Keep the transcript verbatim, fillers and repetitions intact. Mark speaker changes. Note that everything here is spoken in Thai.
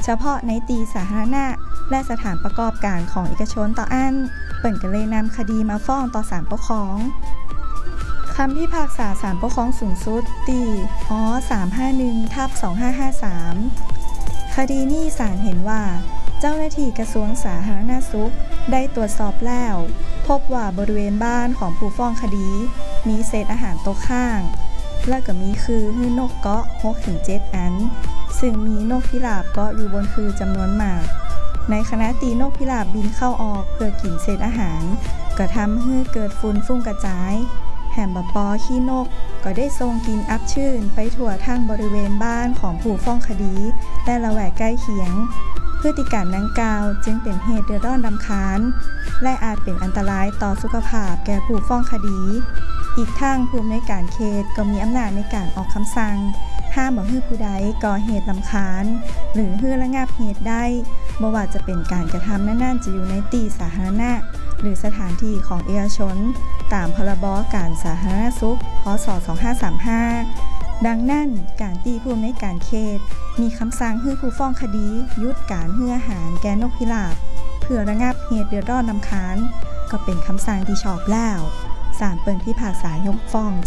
Speaker 1: เฉพาะในตีสาธารณะและสถานประกอบการของเอกชนต่ออันเปิ่นก็เลยนำคดีมาฟ้องต่อศาลปกครองคำพิพากษาศาลปกครองสูงสุดตีอสามห้าหนึ่งทับสองห้าห้าสามคดีนี้ศาลเห็นว่าเจ้าหน้าที่กระทรวงสาธารณสุขได้ตรวจสอบแล้วพบว่าบริเวณบ้านของผู้ฟ้องคดีมีเศษอาหารตกค้างและก็มีคือหื้อนกเกาะ หกถึงเจ็ด อันซึ่งมีนกพิราบเกาะอยู่บนคือจำนวนมากในขณะตีนกพิราบบินเข้าออกเพื่อกินเศษอาหารก็ทำให้เกิดฝุ่นฟุ้งกระจายแหมบปอขี้นกก็ได้ทรงกินอับชื้นไปทั่วทั้งบริเวณบ้านของผู้ฟ้องคดีและละแวกใกล้เคียงพฤติกรรมดังกล่าวจึงเป็นเหตุเดือดร้อนรำคาญและอาจเป็นอันตรายต่อสุขภาพแก่ผู้ฟ้องคดีอีกทั้งผู้อำนวยการเขตก็มีอำนาจในการออกคำสั่งห้ามบ่ให้ผู้ใดก่อเหตุรำคาญหรือให้ระงับเหตุได้บ่ว่าจะเป็นการกระทำนั้นๆจะอยู่ในที่สาธารณะหรือสถานที่ของเอกชนตามพรบการสาธารณสุขพ.ศ. สองห้าสามห้าดังนั้นการตีผู้อำนวยการเขตมีคำสั่งให้ผู้ฟ้องคดีหยุดการให้อาหารแก่นกพิราบเพื่อระงับเหตุเดือดร้อนรำคาญก็เป็นคำสั่งที่ชอบแล้วศาลเปิ่นพิพากษายกฟ้อง